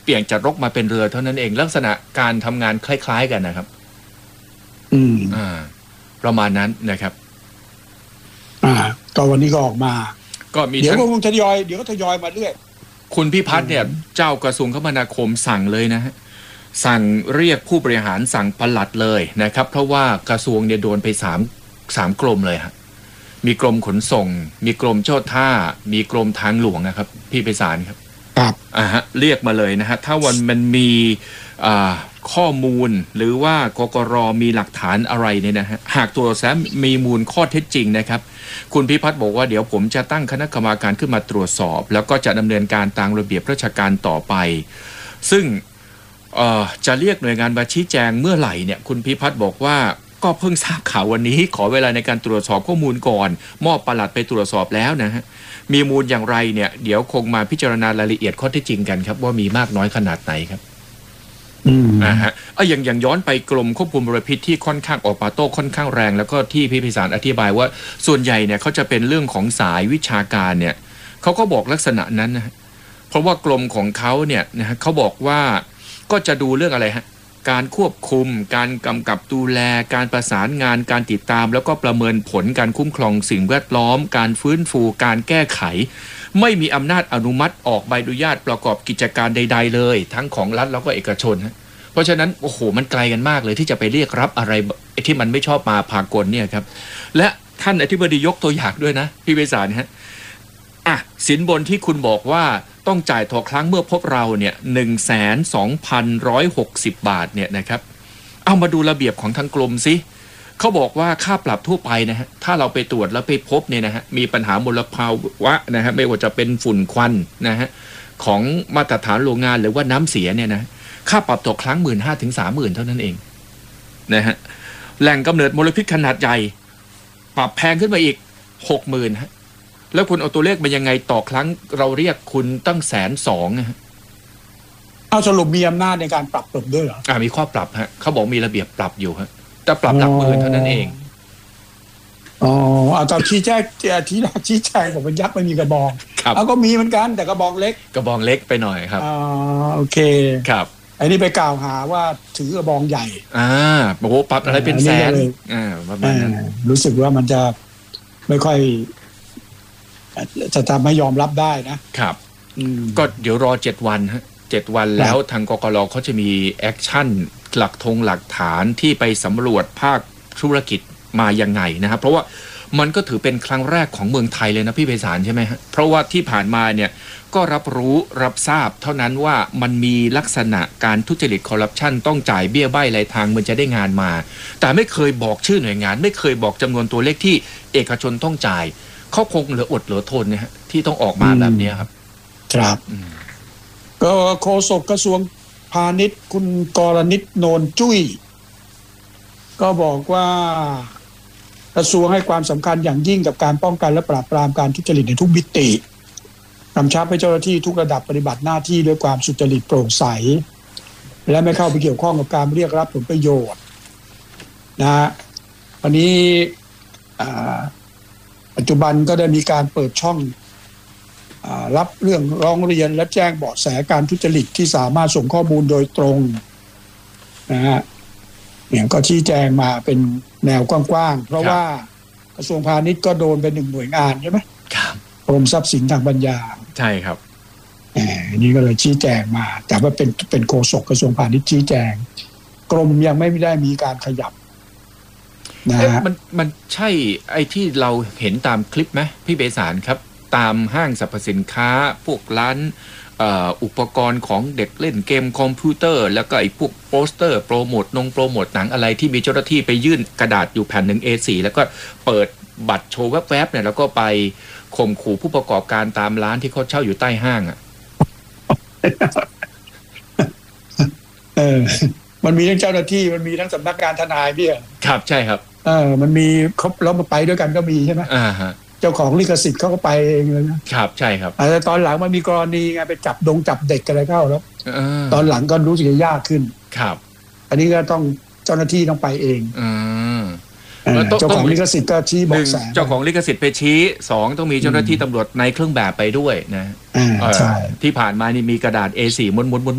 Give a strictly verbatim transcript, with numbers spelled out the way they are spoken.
ปลี่ยนจากรกมาเป็นเรือเท่านั้นเองลักษณะการทำงานคล้ายๆกันนะครับอืมอ่าประมาณนั้นนะครับอ่าก็วันนี้ก็ออกมาก็มีเดี๋ยวก็คงทยอยเดี๋ยวก็ทยอยมาเรื่อยคุณพิพัฒน์เนี่ยเจ้ากระทรวงคมนาคมสั่งเลยนะฮะสั่งเรียกผู้บริหารสั่งปลัดเลยนะครับเพราะว่ากระทรวงเนี่ยโดนไปสามสามกรมเลยฮะมีกรมขนส่งมีกรมเจ้าท่ามีกรมทางหลวงนะครับพี่ไพศาลครับครับอ่าฮะเรียกมาเลยนะฮะถ้าวันมันมีอ่าข้อมูลหรือว่ากกร.มีหลักฐานอะไรเนี่ยนะฮะหากตัวแซมมีมูลข้อเท็จจริงนะครับคุณพิพัฒน์บอกว่าเดี๋ยวผมจะตั้งคณะกรรมการขึ้นมาตรวจสอบแล้วก็จะดำเนินการตามระเบียบราชการต่อไปซึ่งเอ่อจะเรียกหน่วยงานมาชี้แจงเมื่อไหร่เนี่ยคุณพิพัฒน์บอกว่าก็เพิ่งทราบข่าววันนี้ขอเวลาในการตรวจสอบข้อมูลก่อนมอบปลัดไปตรวจสอบแล้วนะฮะมีมูลอย่างไรเนี่ยเดี๋ยวคงมาพิจารณารายละเอียดข้อเท็จจริงกันครับว่ามีมากน้อยขนาดไหนครับอืมอ่าฮะเอาอย่างอย่างย้อนไปกรมควบคุมมลพิษที่ค่อนข้างออกมาโต้ค่อนข้างแรงแล้วก็ที่พี่ไพศาลอธิบายว่าส่วนใหญ่เนี่ยเขาจะเป็นเรื่องของสายวิชาการเนี่ยเขาก็บอกลักษณะนั้นนะเพราะว่ากรมของเขาเนี่ยนะฮะเขาบอกว่าก็จะดูเรื่องอะไรฮะการควบคุมการกำกับดูแลการประสานงานการติดตามแล้วก็ประเมินผลการคุ้มครองสิ่งแวดล้อมการฟื้นฟูการแก้ไขไม่มีอำนาจอนุมัติออกใบอนุญาตประกอบกิจการใดๆเลยทั้งของรัฐแล้วก็เอกชนฮะเพราะฉะนั้นโอ้โหมันไกลกันมากเลยที่จะไปเรียกรับอะไรที่มันไม่ชอบมาพากลเนี่ยครับและท่านอธิบดียกตัวอย่างด้วยนะพี่ไพศาลฮะอ่ะสินบนที่คุณบอกว่าต้องจ่ายต่อครั้งเมื่อพบเราเนี่ยหนึ่งแสนสองพันร้อยหกสิบบาทเนี่ยนะครับเอามาดูระเบียบของทางกรมสิเขาบอกว่าค่าปรับทั่วไปนะฮะถ้าเราไปตรวจแล้วไปพบเนี่ยนะฮะมีปัญหามลภาวะนะฮะไม่ว่าจะเป็นฝุ่นควันนะฮะของมาตรฐานโรงงานหรือว่าน้ำเสียเนี่ยนะค่าปรับต่อครั้งหมื่นห้าถึงสามหมื่นเท่านั้นเองนะฮะแหล่งกำเนิดมลพิษขนาดใหญ่ปรับแพงขึ้นมาอีกหกหมื่นฮะแล้วคุณเอาตัวเลขมายังไงต่อครั้งเราเรียกคุณตั้งแสนสองนะฮะเอาสรุปมีอำนาจในการปรับปรุงด้วยเหรออ่ามีข้อปรับฮะเขาบอกมีระเบียบปรับอยู่ฮะแต่ปรับหลักหมื่นเท่านั้นเองอ๋อเอาตอนชี้แจงที่เราชี้แจงผมเป็นยักษ์ไม่มีกระบองครับเอาก็มีเหมือนกันแต่กระบองเล็กกระบองเล็กไปหน่อยครับอ๋อโอเคครับไอ้นี่ไปกล่าวหาว่าถือกระบองใหญ่อ่าโอ้โหปรับอะไรเป็นแสนอ่าประมาณนั้นรู้สึกว่ามันจะไม่ค่อยจะทำให้ยอมรับได้นะครับก็เดี๋ยวรอเจ็ดวันฮะเจ็ดวันแล้วทางกกร.เขาจะมีแอคชั่นหลักธงหลักฐานที่ไปสำรวจภาคธุรกิจมายังไงนะครับเพราะว่ามันก็ถือเป็นครั้งแรกของเมืองไทยเลยนะพี่ไพศาลใช่ไหมฮะเพราะว่าที่ผ่านมาเนี่ยก็รับรู้รับทราบเท่านั้นว่ามันมีลักษณะการทุจริตคอร์รัปชันต้องจ่ายเบี้ยใบ้รายทางมันจะได้งานมาแต่ไม่เคยบอกชื่อหน่วยงานไม่เคยบอกจำนวนตัวเลขที่เอกชนต้องจ่ายเขาคงเหลืออดเหลือทนนะฮะที่ต้องออกมาแบบนี้ครับครับก็โฆษกกระทรวงพาณิชย์คุณกรณิตโนนจุ้ยก็บอกว่ากระทรวงให้ความสำคัญอย่างยิ่งกับการป้องกันและปราบปรามการทุจริตในทุกมิติกำชับให้เจ้าหน้าที่ทุกระดับปฏิบัติหน้าที่ด้วยความสุจริตโปร่งใสและไม่เข้าไปเกี่ยวข้องกับการเรียกรับผลประโยชน์นะฮะวันนี้ปัจจุบันก็ได้มีการเปิดช่องรับเรื่องร้องเรียนและแจ้งเบาะแสการทุจริตที่สามารถส่งข้อมูลโดยตรงนะฮะเนี่ยก็ชี้แจงมาเป็นแนวกว้างๆเพราะว่ากระทรวงพาณิชย์ก็โดนเป็นหนึ่งหน่วยงานใช่ไหมครับกรมทรัพย์สินทางปัญญาใช่ครับอ่านี่ก็เลยชี้แจงมาแต่ว่าเป็นเป็นโฆษกกระทรวงพาณิชย์ชี้แจงกรมยังไม่ได้มีการขยับนะฮะมันมันใช่ไอ้ที่เราเห็นตามคลิปไหมพี่เบสารครับตามห้างสรรพสินค้าพวกร้านอุปกรณ์ของเด็กเล่นเกมคอมพิวเตอร์แล้วก็ไอ้พวกโปสเตอร์โปรโมทนงโปรโมทหนังอะไรที่มีเจ้าหน้าที่ไปยื่นกระดาษอยู่แผ่นหนึ่ง เอ โฟร์ แล้วก็เปิดบัตรโชว์แวบๆเนี่ยแล้วก็ไปข่มขู่ผู้ประกอบการตามร้านที่เขาเช่าอยู่ใต้ห้างอ่ะเออมันมีทั้งเจ้าหน้าที่มันมีทั้งสำนักงานทนายพี่ครับใช่ครับเออมันมีครบแล้วมาไปด้วยกันก็มีใช่ไหมอ่าฮะเจ้าของลิขสิทธิ์เขาก็ไปเองเลยนะครับใช่ครับแต่ตอนหลังมันมีกรณีไงไปจับดงจับเด็กอะไรเข้าแล้วตอนหลังก็รู้สึกยากขึ้นครับอันนี้ก็ต้องเจ้าหน้าที่ต้องไปเองอืมเจ้าของลิขสิทธิ์ก็ชี้บอกแสเจ้าของลิขสิทธิ์ไปชี้สองต้องมีเจ้าหน้าที่ตำรวจในเครื่องแบบไปด้วยนะที่ผ่านมานี่มีกระดาษ เอ โฟร์ ม้วน